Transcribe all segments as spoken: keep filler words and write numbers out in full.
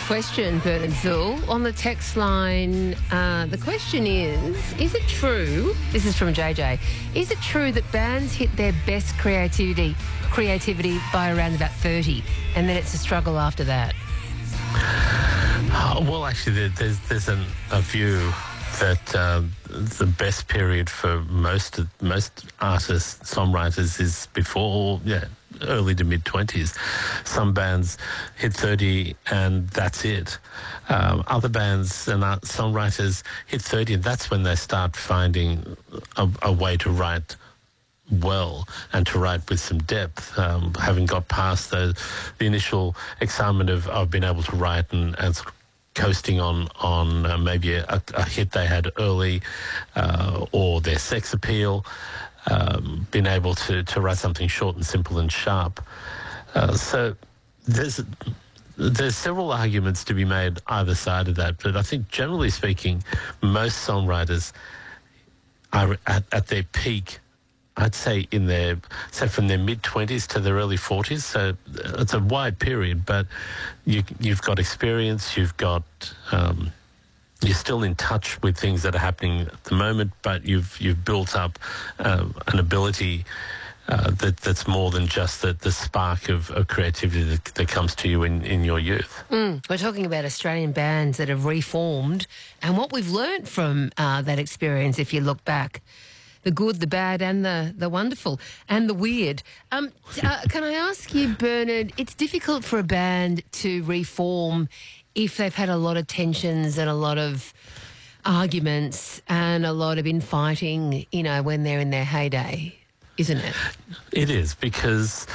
question, Bernard Zool. On the text line, uh, the question is, is it true, this is from J J, is it true that bands hit their best creativity creativity by around about thirty and then it's a struggle after that? Uh, well, actually, there, there's, there's an, a view that uh, the best period for most most artists, songwriters, is before, yeah, early to mid-twenties. Some bands hit thirty and that's it. Um, other bands and art songwriters hit thirty and that's when they start finding a, a way to write well and to write with some depth, um, having got past the, the initial excitement of, of being able to write and, and sort of coasting on on uh, maybe a, a hit they had early, uh, or their sex appeal, um, being able to, to write something short and simple and sharp. Uh, so there's there's several arguments to be made either side of that, but I think generally speaking, most songwriters are at, at their peak, I'd say in their, say from their mid-twenties to their early forties, so it's a wide period, but you, you've got experience, you've got, um, you're still in touch with things that are happening at the moment, but you've you've built up uh, an ability uh, that that's more than just the, the spark of, of creativity that, that comes to you in, in your youth. Mm, we're talking about Australian bands that have reformed and what we've learnt from uh, that experience, if you look back. The good, the bad and the, the wonderful and the weird. Um, uh, can I ask you, Bernard, it's difficult for a band to reform if they've had a lot of tensions and a lot of arguments and a lot of infighting, you know, when they're in their heyday, isn't it? It is, because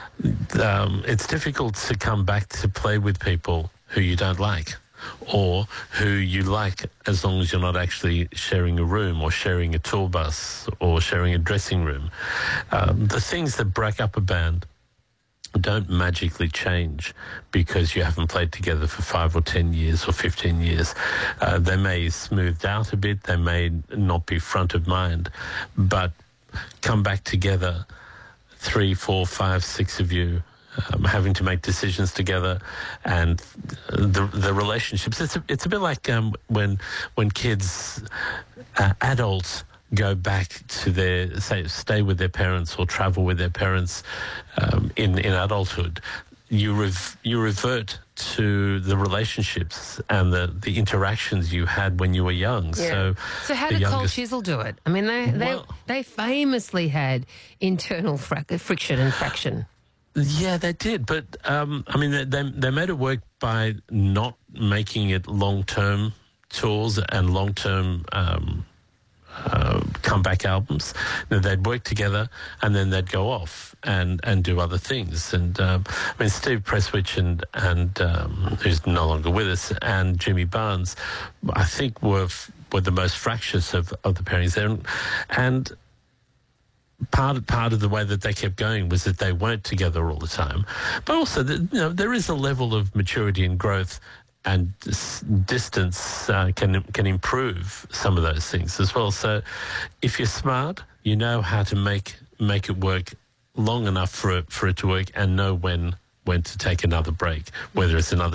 um, it's difficult to come back to play with people who you don't like, or who you like as long as you're not actually sharing a room or sharing a tour bus or sharing a dressing room. Um, the things that break up a band don't magically change because you haven't played together for five or ten years or fifteen years. Uh, they may smoothed out a bit, they may not be front of mind, but come back together, three, four, five, six of you, Um, having to make decisions together, and the the relationships. It's a, it's a bit like um, when when kids, uh, adults go back to their, say, stay with their parents or travel with their parents um, in in adulthood. You rev, you revert to the relationships and the, the interactions you had when you were young. Yeah. So, so how the did Cold youngest... Chisel do it? I mean, they they, well, they famously had internal frac- friction and fraction. Yeah, they did, but um, I mean, they, they they made it work by not making it long-term tours and long-term um, uh, comeback albums. You know, they'd work together and then they'd go off and, and do other things. And um, I mean, Steve Presswich and and um, who's no longer with us, and Jimmy Barnes, I think were were the most fractious of, of the pairings there, and. Part of, part of the way that they kept going was that they weren't together all the time. But also, the, you know, there is a level of maturity and growth, and dis- distance uh, can can improve some of those things as well. So if you're smart, you know how to make make it work long enough for it, for it to work, and know when when to take another break, whether it's another